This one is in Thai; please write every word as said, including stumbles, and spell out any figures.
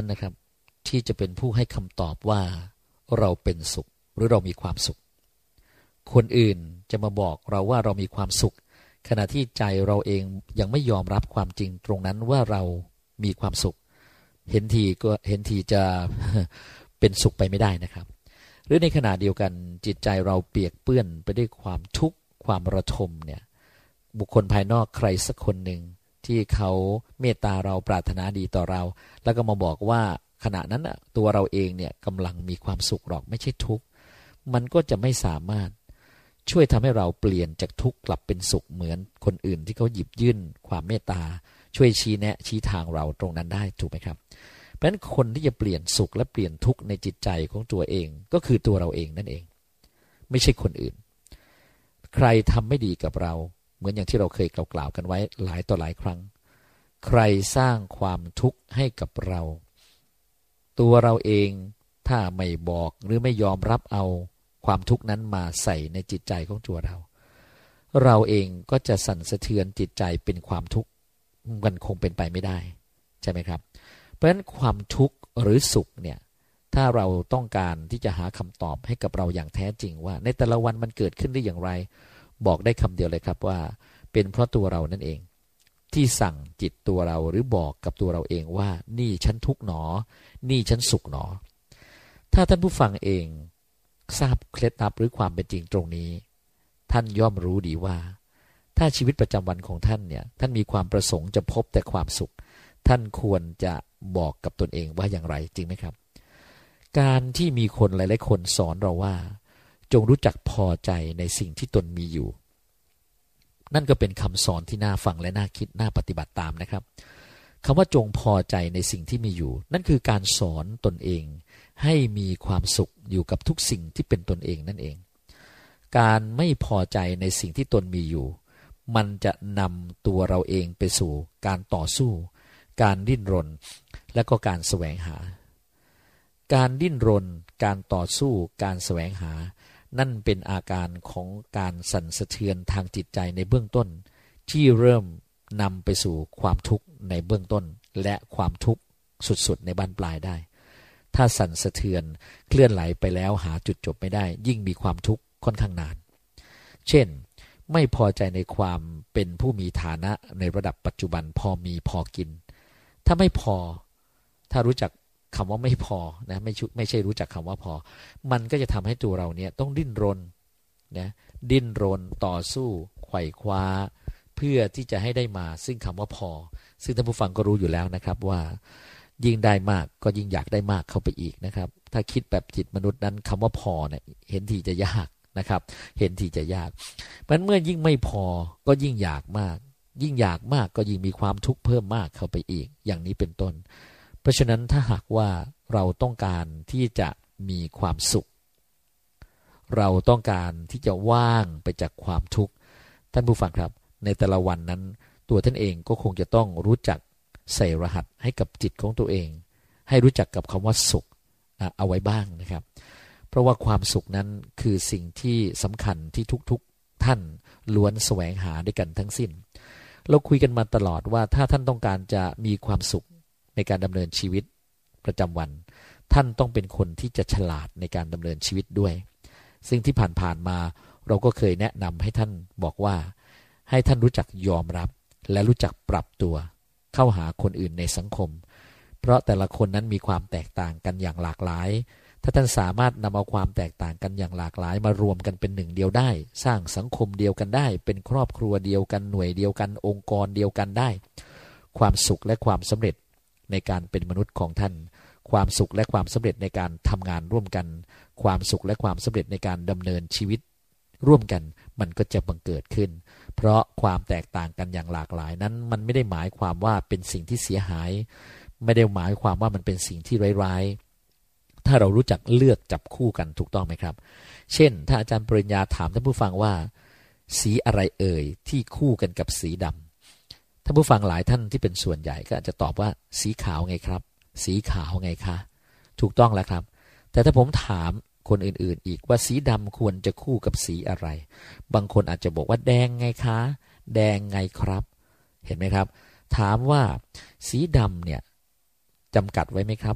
นะครับที่จะเป็นผู้ให้คำตอบว่าเราเป็นสุขหรือเรามีความสุขคนอื่นจะมาบอกเราว่าเรามีความสุขขณะที่ใจเราเองยังไม่ยอมรับความจริงตรงนั้นว่าเรามีความสุขเห็นทีก็เห็นทีจะเป็นสุขไปไม่ได้นะครับหรือในขณะเดียวกันจิตใจเราเปียกเปื้อนไปด้วยความทุกข์ความระทมเนี่ยบุคคลภายนอกใครสักคนหนึ่งที่เขาเมตตาเราปรารถนาดีต่อเราแล้วก็มาบอกว่าขณะนั้นตัวเราเองเนี่ยกำลังมีความสุขหรอกไม่ใช่ทุกข์มันก็จะไม่สามารถช่วยทำให้เราเปลี่ยนจากทุกข์กลับเป็นสุขเหมือนคนอื่นที่เขาหยิบยื่นความเมตตาช่วยชี้แนะชี้ทางเราตรงนั้นได้ถูกไหมครับเพราะฉะนั้นคนที่จะเปลี่ยนสุขและเปลี่ยนทุกข์ในจิตใจของตัวเองก็คือตัวเราเองนั่นเองไม่ใช่คนอื่นใครทำไม่ดีกับเราเหมือนอย่างที่เราเคยกล่าวๆกันไว้หลายต่อหลายครั้งใครสร้างความทุกข์ให้กับเราตัวเราเองถ้าไม่บอกหรือไม่ยอมรับเอาความทุกข์นั้นมาใส่ในจิตใจของตัวเราเราเองก็จะสั่นสะเทือนจิตใจเป็นความทุกข์มันคงเป็นไปไม่ได้ใช่ไหมครับเพราะฉะนั้นความทุกข์หรือสุขเนี่ยถ้าเราต้องการที่จะหาคำตอบให้กับเราอย่างแท้จริงว่าในแต่ละวันมันเกิดขึ้นได้อย่างไรบอกได้คำเดียวเลยครับว่าเป็นเพราะตัวเรานั่นเองที่สั่งจิตตัวเราหรือบอกกับตัวเราเองว่านี่ฉันทุกข์หนอนี่ฉันสุขหนอถ้าท่านผู้ฟังเองทราบเคล็ดลับหรือความเป็นจริงตรงนี้ท่านย่อมรู้ดีว่าถ้าชีวิตประจำวันของท่านเนี่ยท่านมีความประสงค์จะพบแต่ความสุขท่านควรจะบอกกับตนเองว่าอย่างไรจริงไหมครับการที่มีคนหลายๆคนสอนเราว่าจงรู้จักพอใจในสิ่งที่ตนมีอยู่นั่นก็เป็นคำสอนที่น่าฟังและน่าคิดน่าปฏิบัติตามนะครับคำว่าจงพอใจในสิ่งที่มีอยู่นั่นคือการสอนตนเองให้มีความสุขอยู่กับทุกสิ่งที่เป็นตนเองนั่นเองการไม่พอใจในสิ่งที่ตนมีอยู่มันจะนำตัวเราเองไปสู่การต่อสู้การดิ้นรนและก็การแสวงหาการดิ้นรนการต่อสู้การแสวงหานั่นเป็นอาการของการสั่นสะเทือนทางจิตใจในเบื้องต้นที่เริ่มนำไปสู่ความทุกข์ในเบื้องต้นและความทุกข์สุดๆในบั้นปลายได้ถ้าสั่นสะเทือนเคลื่อนไหลไปแล้วหาจุดจบไม่ได้ยิ่งมีความทุกข์ค่อนข้างนานเช่นไม่พอใจในความเป็นผู้มีฐานะในระดับปัจจุบันพอมีพอกินถ้าไม่พอถ้ารู้จักคำว่าไม่พอนะไม่ไม่ใช่รู้จักคำว่าพอมันก็จะทำให้ตัวเราเนี่ยต้องดิ้นรนนะดิ้นรนต่อสู้ไขว่คว้าเพื่อที่จะให้ได้มาซึ่งคำว่าพอซึ่งท่านผู้ฟังก็รู้อยู่แล้วนะครับว่ายิ่งได้มากก็ยิ่งอยากได้มากเข้าไปอีกนะครับถ้าคิดแบบจิตมนุษย์นั้นคำว่าพอเนี่ยเห็นทีจะยากนะครับเห็นทีจะยากเพราะเมื่อยิ่งไม่พอก็ยิ่งอยากมากยิ่งอยากมากก็ยิ่งมีความทุกข์เพิ่มมากเข้าไปอีกอย่างนี้เป็นต้นเพราะฉะนั้นถ้าหากว่าเราต้องการที่จะมีความสุขเราต้องการที่จะว่างไปจากความทุกข์ท่านผู้ฟังครับในแต่ละวันนั้นตัวท่านเองก็คงจะต้องรู้จักใส่รหัสให้กับจิตของตัวเองให้รู้จักกับคำว่าสุขเอาไว้บ้างนะครับเพราะว่าความสุขนั้นคือสิ่งที่สำคัญที่ทุกๆท่านล้วนแสวงหาด้วยกันทั้งสิ้นเราคุยกันมาตลอดว่าถ้าท่านต้องการจะมีความสุขในการดำเนินชีวิตประจำวันท่านต้องเป็นคนที่จะฉลาดในการดำเนินชีวิตด้วยซึ่งที่ผ่านๆมาเราก็เคยแนะนำให้ท่านบอกว่าให้ท่านรู้จักยอมรับและรู้จักปรับตัวเข้าหาคนอื่นในสังคมเพราะแต่ละคนนั้นมีความแตกต่างกันอย่างหลากหลายถ้าท่านสามารถนำเอาความแตกต่างกันอย่างหลากหลายมารวมกันเป็นหนึ่งเดียวได้สร้างสังคมเดียวกันได้เป็นครอบครัวเดียวกันหน่วยเดียวกันองค์กรเดียวกันได้ความสุขและความสำเร็จในการเป็นมนุษย์ของท่านความสุขและความสำเร็จในการทำงานร่วมกันความสุขและความสำเร็จในการดำเนินชีวิตร่วมกันมันก็จะบังเกิดขึ้นเพราะความแตกต่างกันอย่างหลากหลายนั้นมันไม่ได้หมายความว่าเป็นสิ่งที่เสียหายไม่ได้หมายความว่ามันเป็นสิ่งที่ร้ายๆถ้าเรารู้จักเลือกจับคู่กันถูกต้องไหมครับเช่นถ้าอาจารย์ปริญญาถามท่านผู้ฟังว่าสีอะไรเอ่ยที่คู่กันกับสีดำท่านผู้ฟังหลายท่านที่เป็นส่วนใหญ่ก็อาจจะตอบว่าสีขาวไงครับสีขาวไงคะถูกต้องแล้วครับแต่ถ้าผมถามคนอื่นๆอีกว่าสีดำควรจะคู่กับสีอะไรบางคนอาจจะบอกว่าแดงไงคะแดงไงครับเห็นไหมครับถามว่าสีดำเนี่ยจำกัดไว้ไหมครับ